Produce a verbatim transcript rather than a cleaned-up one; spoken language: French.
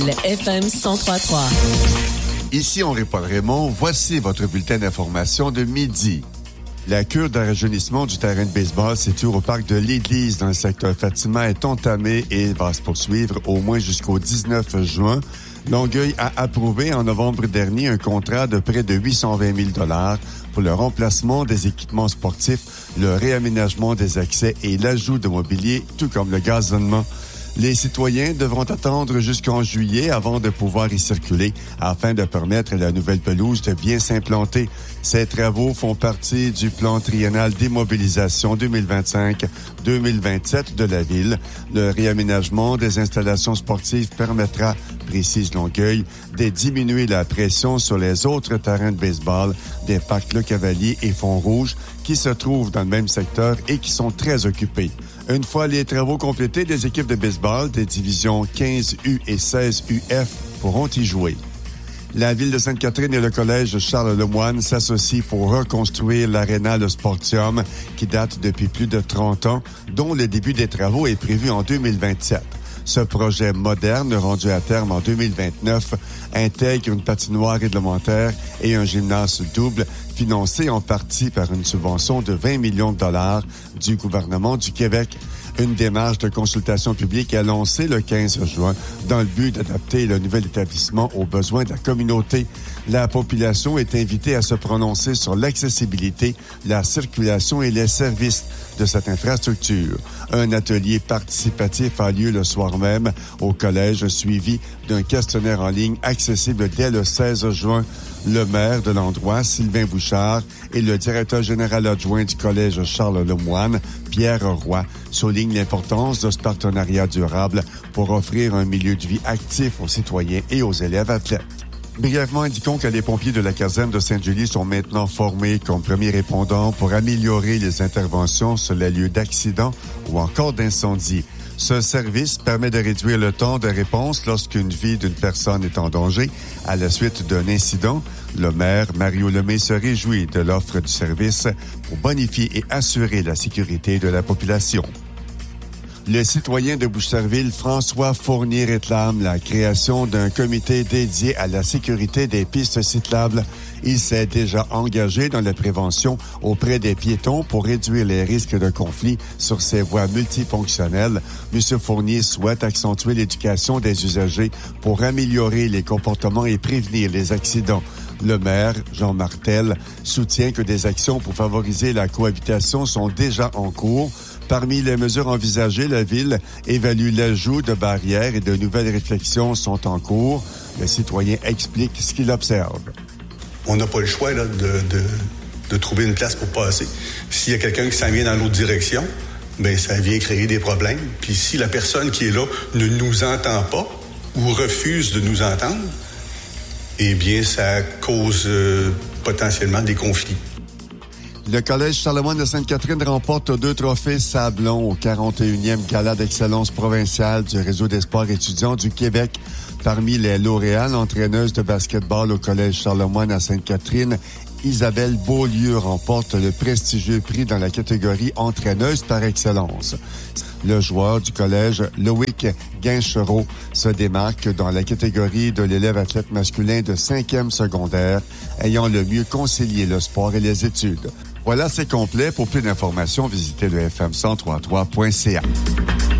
Le F M cent trois trois. Ici Henri-Paul Raymond, voici votre bulletin d'information de midi. La cure de rajeunissement du terrain de baseball situé au parc de l'Église dans le secteur Fatima est entamée et va se poursuivre au moins jusqu'au dix-neuf juin. Longueuil a approuvé en novembre dernier un contrat de près de huit cent vingt mille dollars pour le remplacement des équipements sportifs, le réaménagement des accès et l'ajout de mobilier, tout comme le gazonnement. Les citoyens devront attendre jusqu'en juillet avant de pouvoir y circuler afin de permettre à la nouvelle pelouse de bien s'implanter. Ces travaux font partie du plan triennal d'immobilisation deux mille vingt-cinq deux mille vingt-sept de la ville. Le réaménagement des installations sportives permettra, précise Longueuil, de diminuer la pression sur les autres terrains de baseball des parcs Le Cavalier et Font-Rouge qui se trouvent dans le même secteur et qui sont très occupés. Une fois les travaux complétés, les équipes de baseball des divisions quinze U et seize U F pourront y jouer. La ville de Sainte-Catherine et le collège Charles Lemoine s'associent pour reconstruire l'aréna Le Sportium qui date depuis plus de trente ans, dont le début des travaux est prévu en deux mille vingt-sept. Ce projet moderne, rendu à terme en deux mille vingt-neuf, intègre une patinoire réglementaire et un gymnase double, financé en partie par une subvention de vingt millions de dollars du gouvernement du Québec. Une démarche de consultation publique est lancée le quinze juin dans le but d'adapter le nouvel établissement aux besoins de la communauté. La population est invitée à se prononcer sur l'accessibilité, la circulation et les services de cette infrastructure. Un atelier participatif a lieu le soir même au collège, suivi d'un questionnaire en ligne accessible dès le seize juin. Le maire de l'endroit, Sylvain Bouchard, et le directeur général adjoint du collège Charles Lemoine, Pierre Roy, soulignent l'importance de ce partenariat durable pour offrir un milieu de vie actif aux citoyens et aux élèves athlètes. Brièvement, indiquons que les pompiers de la caserne de Sainte-Julie sont maintenant formés comme premiers répondants pour améliorer les interventions sur les lieux d'accidents ou encore d'incendie. Ce service permet de réduire le temps de réponse lorsqu'une vie d'une personne est en danger à la suite d'un incident. Le maire, Mario Lemay, se réjouit de l'offre du service pour bonifier et assurer la sécurité de la population. Le citoyen de Boucherville, François Fournier, réclame la création d'un comité dédié à la sécurité des pistes cyclables. Il s'est déjà engagé dans la prévention auprès des piétons pour réduire les risques de conflits sur ces voies multifonctionnelles. M. Fournier souhaite accentuer l'éducation des usagers pour améliorer les comportements et prévenir les accidents. Le maire, Jean Martel, soutient que des actions pour favoriser la cohabitation sont déjà en cours. Parmi les mesures envisagées, la Ville évalue l'ajout de barrières et de nouvelles réflexions sont en cours. Le citoyen explique ce qu'il observe. On n'a pas le choix là, de, de, de trouver une place pour passer. S'il y a quelqu'un qui s'en vient dans l'autre direction, bien, ça vient créer des problèmes. Puis si la personne qui est là ne nous entend pas ou refuse de nous entendre, eh bien, ça cause euh, potentiellement des conflits. Le Collège Charlemagne de Sainte-Catherine remporte deux trophées Sablon au quarante et unième Gala d'excellence provinciale du Réseau des sports étudiants du Québec. Parmi les lauréats, l'entraîneuse de basketball au Collège Charlemagne à Sainte-Catherine, Isabelle Beaulieu, remporte le prestigieux prix dans la catégorie entraîneuse par excellence. Le joueur du collège, Loïc Guinchereau, se démarque dans la catégorie de l'élève athlète masculin de cinquième secondaire, ayant le mieux concilié le sport et les études. Voilà, c'est complet. Pour plus d'informations, visitez le f m cent trois trois point c a.